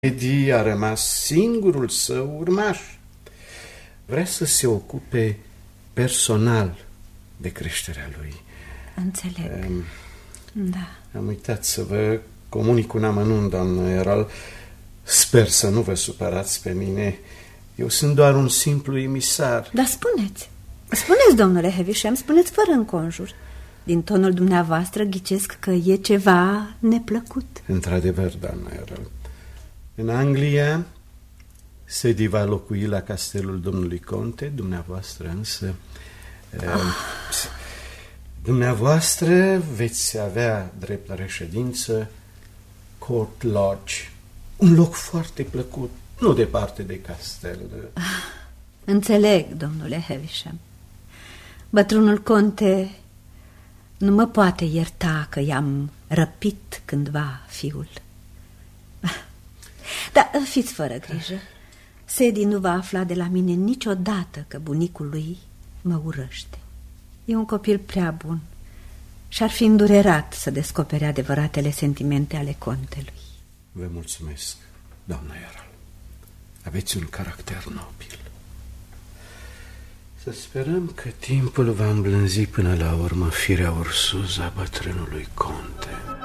Edi a rămas singurul său urmaș. Vrea să se ocupe personal de creșterea lui. Înțeleg. Da. Am uitat să vă comunic un amănunt, doamnă Errol. Sper să nu vă supărați pe mine. Eu sunt doar un simplu emisar. Dar spuneți. Spuneți, domnule Havisham, spuneți fără înconjur. Din tonul dumneavoastră ghicesc că e ceva neplăcut. Într-adevăr, doamnă Errol. În Anglia Sadie va locui la castelul domnului conte, dumneavoastră însă... Dumneavoastră veți avea drept la reședință Court Lodge, un loc foarte plăcut, nu departe de castel. Înțeleg, domnule Havisham. Bătrânul conte nu mă poate ierta că i-am răpit cândva fiul. Dar fiți fără grijă. Sadie nu va afla de la mine niciodată că bunicul lui mă urăște. E un copil prea bun și ar fi îndurerat să descopere adevăratele sentimente ale contelui. Vă mulțumesc, doamna Errol. Aveți un caracter nobil. Să sperăm că timpul va îmblânzi până la urmă firea ursuză a bătrânului conte.